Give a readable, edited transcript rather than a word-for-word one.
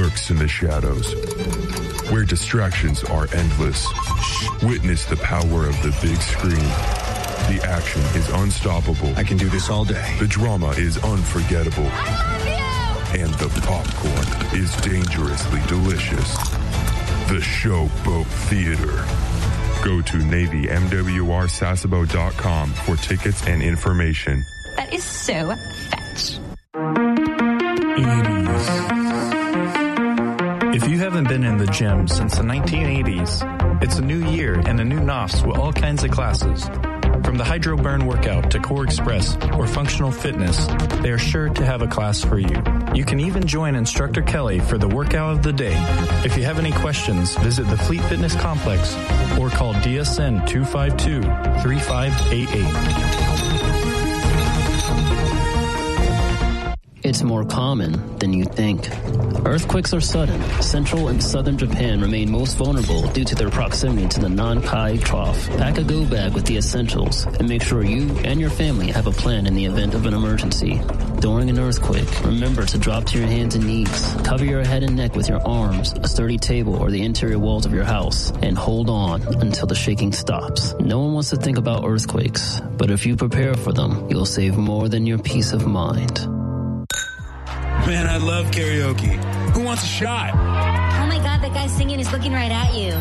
lurks in the shadows, where distractions are endless. Witness the power of the big screen. The action is unstoppable. I can do this all day. The drama is unforgettable. I love you! And the popcorn is dangerously delicious. The Showboat Theater. Go to NavyMWRSasebo.com for tickets and information. That is so fetch. 80s. If you haven't been in the gym since the 1980s, it's a new year and a new NOFs with all kinds of classes. From the Hydro Burn workout to Core Express or Functional Fitness, they are sure to have a class for you. You can even join Instructor Kelly for the workout of the day. If you have any questions, visit the Fleet Fitness Complex or call DSN 252-3588. It's more common than you think. Earthquakes are sudden. Central and southern Japan remain most vulnerable due to their proximity to the Nankai Trough. Pack a go bag with the essentials and make sure you and your family have a plan in the event of an emergency. During an earthquake, remember to drop to your hands and knees. Cover your head and neck with your arms, a sturdy table, or the interior walls of your house, and hold on until the shaking stops. No one wants to think about earthquakes, but if you prepare for them, you'll save more than your peace of mind. Man, I love karaoke. Who wants a shot? Oh my God, that guy singing is looking right at you.